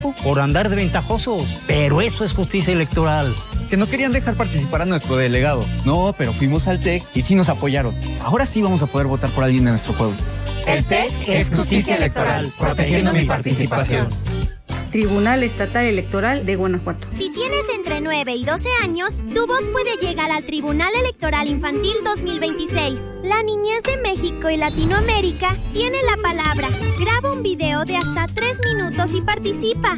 por andar de ventajosos. Pero eso es justicia electoral. Que no querían dejar participar a nuestro delegado. No, pero fuimos al TEC y sí nos apoyaron. Ahora sí vamos a poder votar por alguien de nuestro pueblo. El TEC es justicia electoral, protegiendo mi participación. Tribunal Estatal Electoral de Guanajuato. Si tienes entre 9 y 12 años, tu voz puede llegar al Tribunal Electoral Infantil 2026. La niñez de México y Latinoamérica tiene la palabra. Graba un video de hasta 3 minutos y participa.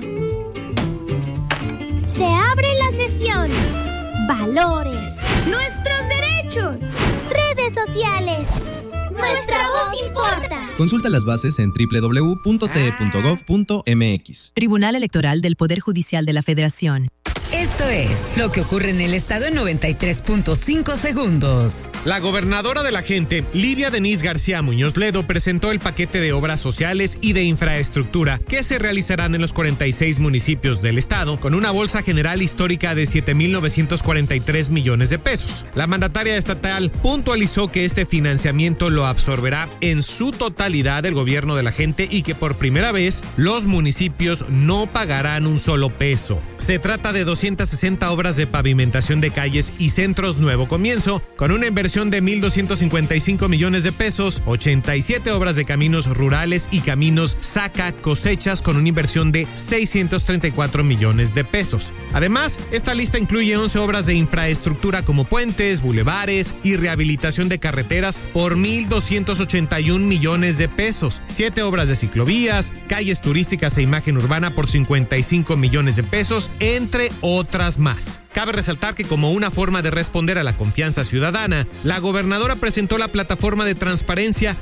Se abre la sesión. Valores. Nuestros derechos. Redes sociales. Nuestra voz importa. Consulta las bases en www.te.gov.mx. Tribunal Electoral del Poder Judicial de la Federación. Esto es lo que ocurre en el estado en 93.5 segundos. La gobernadora de la gente, Livia Denisse García Muñoz Ledo, presentó el paquete de obras sociales y de infraestructura que se realizarán en los 46 municipios del estado, con una bolsa general histórica de 7,943 millones de pesos. La mandataria estatal puntualizó que este financiamiento lo absorberá en su totalidad el gobierno de la gente y que por primera vez los municipios no pagarán un solo peso. Se trata de 260 obras de pavimentación de calles y centros Nuevo Comienzo, con una inversión de 1,255 millones de pesos, 87 obras de caminos rurales y caminos saca cosechas con una inversión de 634 millones de pesos. Además, esta lista incluye 11 obras de infraestructura como puentes, bulevares y rehabilitación de carreteras por 1,281 millones de pesos, 7 obras de ciclovías, calles turísticas e imagen urbana por 55 millones de pesos, entre otras más. Cabe resaltar que como una forma de responder a la confianza ciudadana, la gobernadora presentó la plataforma de transparencia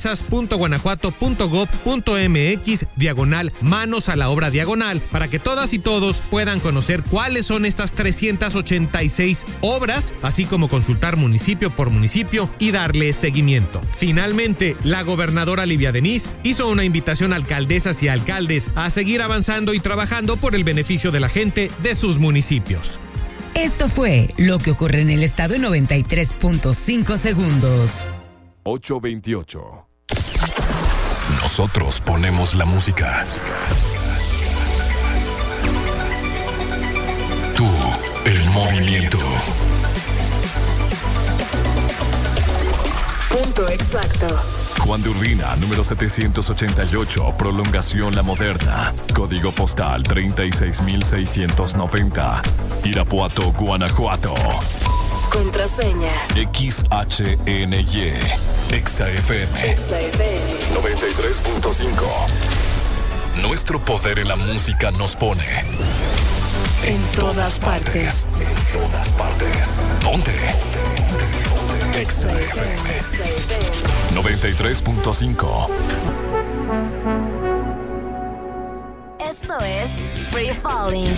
finanzas.guanajuato.gov.mx/manos a la obra diagonal para que todas y todos puedan conocer cuáles son estas 386 obras, así como consultar municipio por municipio y darle seguimiento. Finalmente, la gobernadora Livia Denisse hizo una invitación a alcaldesas y alcaldes a seguir avanzando y trabajando por el beneficio de la gente de sus municipios. Esto fue lo que ocurre en el estado en 93.5 segundos. 8:28. Nosotros ponemos la música. Tú, el movimiento. Punto exacto. Juan de Urbina, número 788, prolongación La Moderna. Código postal 36,690. Irapuato, Guanajuato. Contraseña. XHNY. XFM. 93.5. Nuestro poder en la música nos pone En todas partes. En todas partes. Ponte. XFM 93.5. Esto es Free Falling.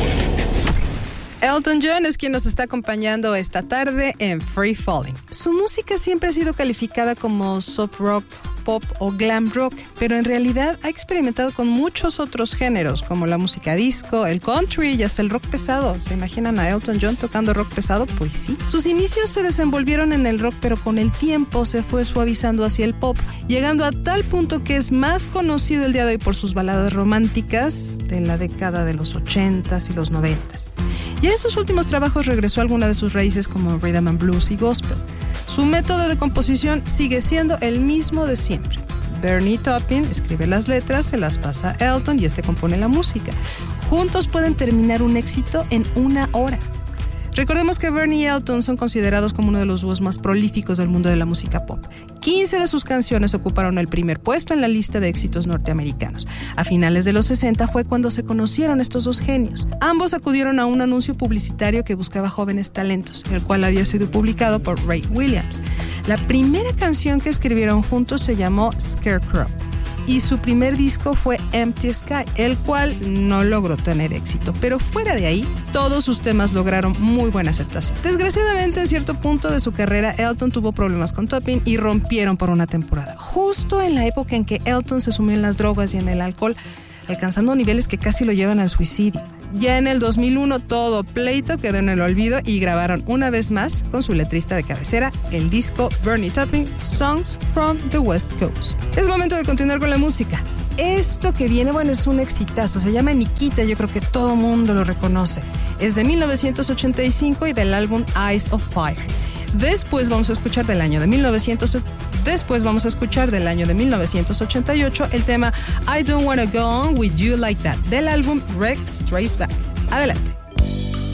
Elton John es quien nos está acompañando esta tarde en Free Falling. Su música siempre ha sido calificada como soft rock, pop o glam rock, pero en realidad ha experimentado con muchos otros géneros, como la música disco, el country y hasta el rock pesado. ¿Se imaginan a Elton John tocando rock pesado? Pues sí. Sus inicios se desenvolvieron en el rock, pero con el tiempo se fue suavizando hacia el pop, llegando a tal punto que es más conocido el día de hoy por sus baladas románticas de la década de los 80s y los 90s. Ya en sus últimos trabajos regresó a alguna de sus raíces como rhythm and blues y gospel. Su método de composición sigue siendo el mismo de siempre. Bernie Taupin escribe las letras, se las pasa a Elton y este compone la música. Juntos pueden terminar un éxito en 1 hora. Recordemos que Bernie y Elton son considerados como uno de los dúos más prolíficos del mundo de la música pop. 15 de sus canciones ocuparon el primer puesto en la lista de éxitos norteamericanos. A finales de los 60 fue cuando se conocieron estos dos genios. Ambos acudieron a un anuncio publicitario que buscaba jóvenes talentos, el cual había sido publicado por Ray Williams. La primera canción que escribieron juntos se llamó Scarecrow y su primer disco fue Empty Sky, el cual no logró tener éxito, pero fuera de ahí, todos sus temas lograron muy buena aceptación. Desgraciadamente, en cierto punto de su carrera, Elton tuvo problemas con Taupin y rompieron por una temporada, justo en la época en que Elton se sumió en las drogas y en el alcohol, alcanzando niveles que casi lo llevan al suicidio. Ya en el 2001 todo pleito quedó en el olvido y grabaron una vez más con su letrista de cabecera el disco Bernie Taupin, Songs from the West Coast. Es momento de continuar con la música. Esto que viene, bueno, es un exitazo. Se llama Nikita, yo creo que todo mundo lo reconoce. Es de 1985 y del álbum Eyes of Fire. Después vamos a escuchar del año de 1988 el tema I Don't Wanna Go On With You Like That del álbum Rex Strikes Back. Adelante.